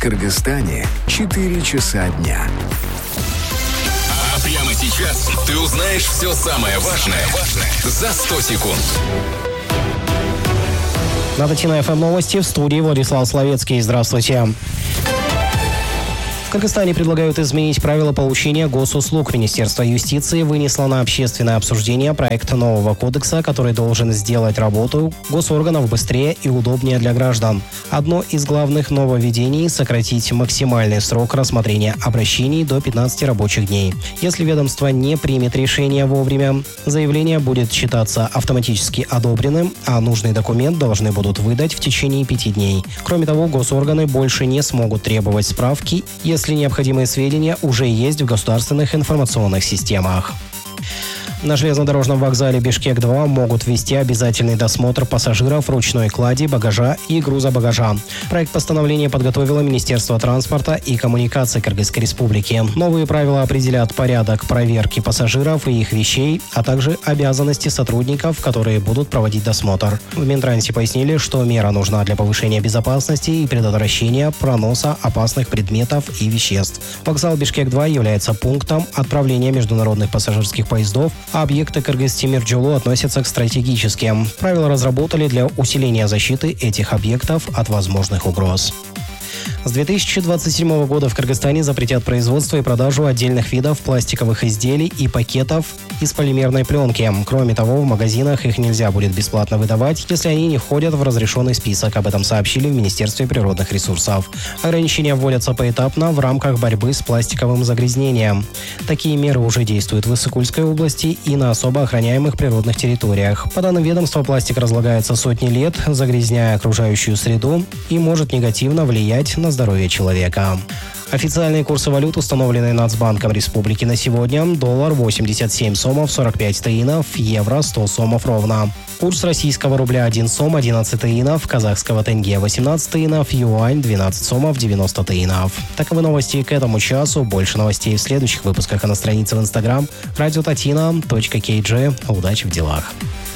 Кыргызстане 4 часа дня. А прямо сейчас ты узнаешь все самое важное за 100 секунд. На Татьяна ФМ новости, в студии Владислав Словецкий. Здравствуйте. В Кыргызстане предлагают изменить правила получения госуслуг. Министерство юстиции вынесло на общественное обсуждение проект нового кодекса, который должен сделать работу госорганов быстрее и удобнее для граждан. Одно из главных нововведений – сократить максимальный срок рассмотрения обращений до 15 рабочих дней. Если ведомство не примет решение вовремя, заявление будет считаться автоматически одобренным, а нужный документ должны будут выдать в течение 5 дней. Кроме того, госорганы больше не смогут требовать справки, если необходимые сведения уже есть в государственных информационных системах. На железнодорожном вокзале Бишкек-2 могут ввести обязательный досмотр пассажиров ручной клади, багажа и груза багажа. Проект постановления подготовило Министерство транспорта и коммуникаций Кыргызской Республики. Новые правила определят порядок проверки пассажиров и их вещей, а также обязанности сотрудников, которые будут проводить досмотр. В Минтрансе пояснили, что мера нужна для повышения безопасности и предотвращения проноса опасных предметов и веществ. Вокзал Бишкек-2 является пунктом отправления международных пассажирских поездов, а объекты Кыргыз-Тимир-Жолу относятся к стратегическим. Правила разработали для усиления защиты этих объектов от возможных угроз. С 2027 года в Кыргызстане запретят производство и продажу отдельных видов пластиковых изделий и пакетов из полимерной пленки. Кроме того, в магазинах их нельзя будет бесплатно выдавать, если они не входят в разрешенный список. Об этом сообщили в Министерстве природных ресурсов. Ограничения вводятся поэтапно в рамках борьбы с пластиковым загрязнением. Такие меры уже действуют в Иссык-Кульской области и на особо охраняемых природных территориях. По данным ведомства, пластик разлагается сотни лет, загрязняя окружающую среду и может негативно влиять на здоровье человека. Официальные курсы валют, установленные Нацбанком Республики на сегодня: доллар 87 сомов 45 таинов, евро 100 сомов ровно. Курс российского рубля 1 сом 11 таинов, казахского тенге 18 таинов, юань 12 сомов 90 таинов. Таковы новости к этому часу. Больше новостей в следующих выпусках, на странице в Instagram радиотатина.kg. Удачи в делах.